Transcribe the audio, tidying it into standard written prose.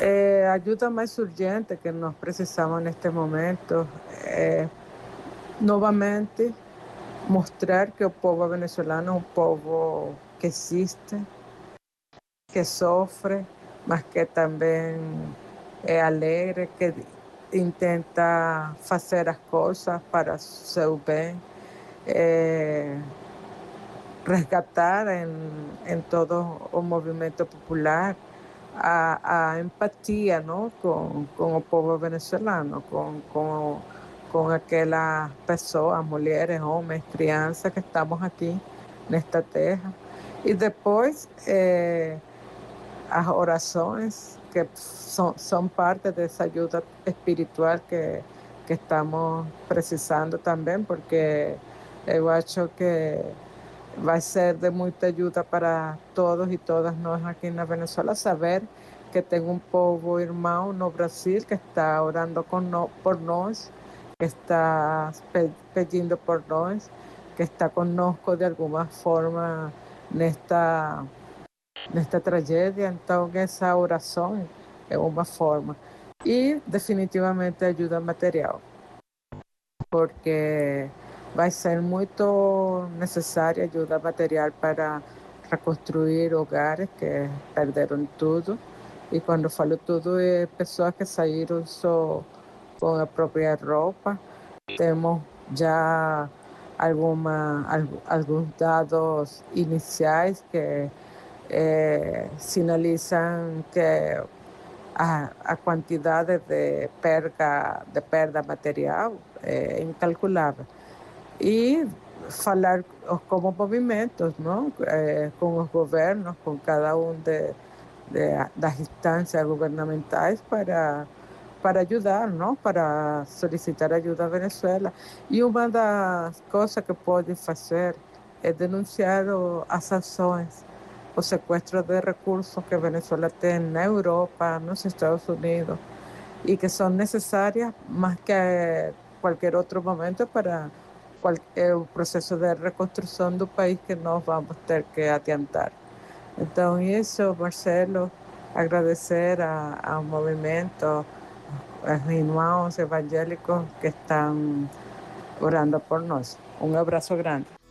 Ayuda más urgente que nos precisamos en este momento. Eh, Nuevamente, mostrar que el pueblo venezolano es un pueblo que existe, que sofre, mas que também é alegre, que intenta fazer as coisas para seu bem, eh, resgatar em todo o movimento popular a empatia, não? Com o povo venezuelano, com aquelas pessoas, mulheres, homens, crianças que estamos aqui nesta terra. E depois as orações, que são parte dessa ajuda espiritual que estamos precisando também, porque eu acho que vai ser de muita ajuda para todos e todas nós aqui na Venezuela saber que tem um povo irmão no Brasil que está orando por nós, que está pedindo por nós, que está conosco de alguma forma nesta tragédia. Então, essa oração é uma forma. E, definitivamente, ajuda material, porque vai ser muito necessária ajuda material para reconstruir hogares que perderam tudo. E quando falo tudo, é pessoas que saíram só com a própria roupa. Temos já alguns dados iniciais que sinalizam que a quantidade de perda material é incalculável. E falar como movimentos, não? Com os governos, com cada um das instâncias governamentais para ajudar, não? Para solicitar ajuda à Venezuela. E uma das coisas que pode fazer é denunciar as ações, o sequestro de recursos que Venezuela tem na Europa, nos Estados Unidos, y que son necesarias más que cualquier otro momento para el proceso de reconstrucción de un país que nos vamos a tener que adiantar. Entonces, eso, Marcelo, agradecer a un movimiento, a los hermanos evangélicos que están orando por nosotros. Un abrazo grande.